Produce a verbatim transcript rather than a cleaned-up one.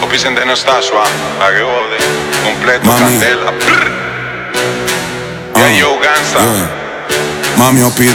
Vicente non sta su, la che ode, completo, Mami. candela. Ah, Yeah, yo, gangsta. yeah. Mami, ho